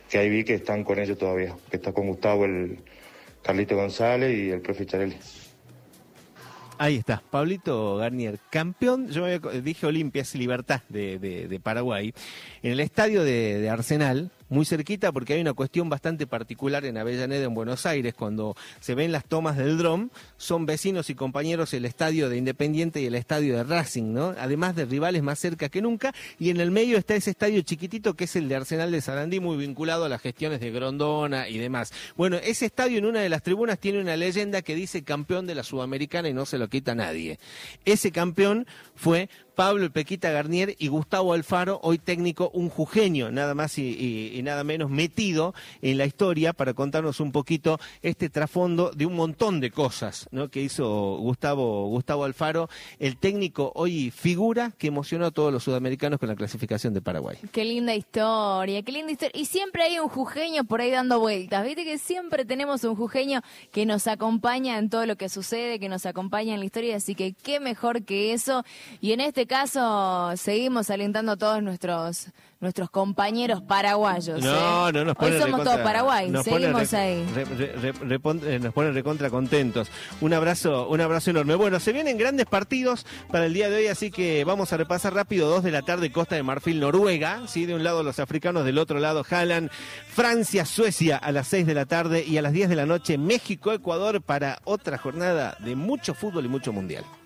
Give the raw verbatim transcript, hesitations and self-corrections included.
que ahí vi que están con ellos todavía, que está con Gustavo, el Carlito González y el profe Charelli. Ahí está, Pablito Garnier, campeón, yo me dije Olimpia, es Libertad de, de, de Paraguay, en el estadio de, de Arsenal, muy cerquita porque hay una cuestión bastante particular en Avellaneda, en Buenos Aires, cuando se ven las tomas del dron, son vecinos y compañeros el estadio de Independiente y el estadio de Racing, ¿no? Además de rivales más cerca que nunca, y en el medio está ese estadio chiquitito que es el de Arsenal de Sarandí, muy vinculado a las gestiones de Grondona y demás. Bueno, ese estadio en una de las tribunas tiene una leyenda que dice campeón de la Sudamericana y no se lo quita nadie. Ese campeón fue Pablo el Pequita Garnier y Gustavo Alfaro, hoy técnico, un jujeño, nada más y, y, y nada menos, metido en la historia para contarnos un poquito este trasfondo de un montón de cosas, ¿no?, que hizo Gustavo, Gustavo Alfaro, el técnico hoy figura que emocionó a todos los sudamericanos con la clasificación de Paraguay. Qué linda historia, qué linda historia. Y siempre hay un jujeño por ahí dando vueltas, viste que siempre tenemos un jujeño que nos acompaña en todo lo que sucede, que nos acompaña en la historia, así que qué mejor que eso. Y en este caso seguimos alentando a todos nuestros nuestros compañeros paraguayos. No, ¿eh? no nos ponen Hoy somos recontra, todos Paraguay, nos seguimos re, ahí. Re, re, re, re, nos ponen recontra contentos. Un abrazo, un abrazo enorme. Bueno, se vienen grandes partidos para el día de hoy, así que vamos a repasar rápido. Dos de la tarde, Costa de Marfil, Noruega, ¿sí? De un lado los africanos, del otro lado Haaland, Francia, Suecia a las seis de la tarde y a las diez de la noche México, Ecuador para otra jornada de mucho fútbol y mucho mundial.